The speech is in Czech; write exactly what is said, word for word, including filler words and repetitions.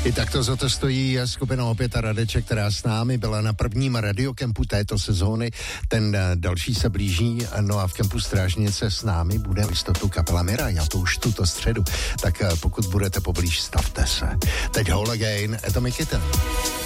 I takto za to stojí skupina Opět a Radeček, která s námi byla na prvním radiokempu této sezóny. Ten další se blíží, no a v kempu Strážnice s námi bude v jistotu kapela Miraj, a to už tuto středu. Tak pokud budete poblíž, stavte se. Teď Hole Again, Atomic Kitten.